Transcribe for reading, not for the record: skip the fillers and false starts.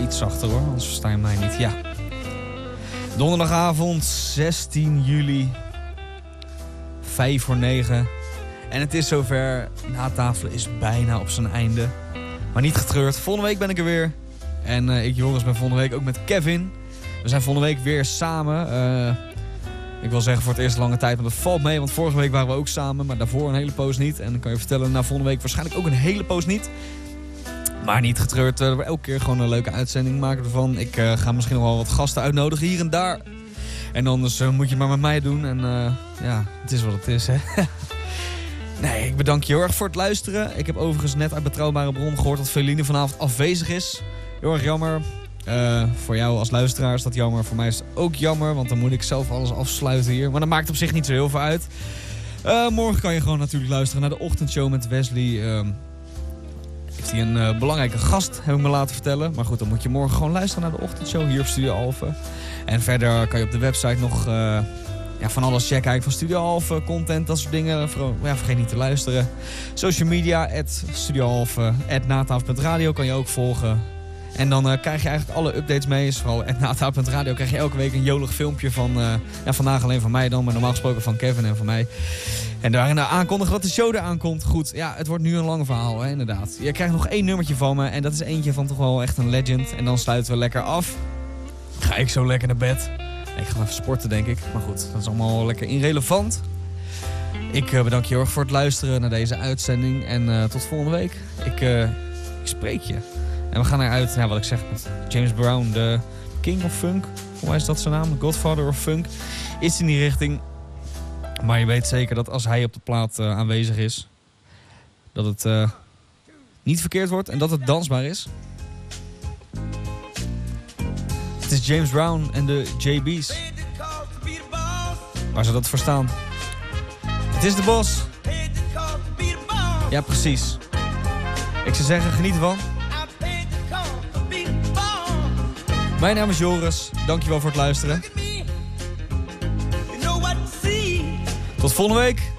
iets zachter hoor, anders versta je mij niet. Ja. Donderdagavond, 16 juli, 8:55. En het is zover. Natafelen is bijna op zijn einde. Maar niet getreurd. Volgende week ben ik er weer. En ik, Joris, ben volgende week ook met Kevin. We zijn volgende week weer samen. Ik wil zeggen voor het eerst lange tijd, maar dat valt mee. Want vorige week waren we ook samen, maar daarvoor een hele poos niet. En dan kan je vertellen, na volgende week waarschijnlijk ook een hele poos niet. Maar niet getreurd. We elke keer gewoon een leuke uitzending maken ervan. Ik ga misschien nog wel wat gasten uitnodigen hier en daar. En anders moet je het maar met mij doen. En ja, het is wat het is, hè. Nee, ik bedank je heel erg voor het luisteren. Ik heb overigens net uit betrouwbare bron gehoord dat Feline vanavond afwezig is. Heel erg jammer. Voor jou als luisteraar is dat jammer. Voor mij is het ook jammer, want dan moet ik zelf alles afsluiten hier. Maar dat maakt op zich niet zo heel veel uit. Morgen kan je gewoon natuurlijk luisteren naar de ochtendshow met Wesley. Heeft hij een belangrijke gast, heb ik me laten vertellen. Maar goed, dan moet je morgen gewoon luisteren naar de ochtendshow hier op Studio Alphen. En verder kan je op de website nog van alles checken. Eigenlijk van Studio Alphen, content, dat soort dingen. Vergeet niet te luisteren. Social media, @studioalphen, @nataf.radio kan je ook volgen. En dan krijg je eigenlijk alle updates mee. Vooral @nataf.radio krijg je elke week een jolig filmpje van... vandaag alleen van mij dan, maar normaal gesproken van Kevin en van mij. En daarin aankondigen dat de show eraan komt. Goed, ja, het wordt nu een lang verhaal, hè, inderdaad. Je krijgt nog 1 nummertje van me. En dat is eentje van toch wel echt een legend. En dan sluiten we lekker af. Ga ik zo lekker naar bed. Ik ga even sporten, denk ik. Maar goed, dat is allemaal lekker irrelevant. Ik bedank je heel erg voor het luisteren naar deze uitzending. En tot volgende week. Ik spreek je. En we gaan eruit, wat ik zeg, met James Brown, de King of Funk. Hoe is dat zijn naam? The Godfather of Funk. Is in die richting. Maar je weet zeker dat als hij op de plaat aanwezig is, dat het niet verkeerd wordt en dat het dansbaar is. Het is James Brown en de JB's. Waar ze dat voor staan. Het is de Bos. Ja, precies. Ik zou zeggen, geniet ervan. Mijn naam is Joris. Dankjewel voor het luisteren. Tot volgende week.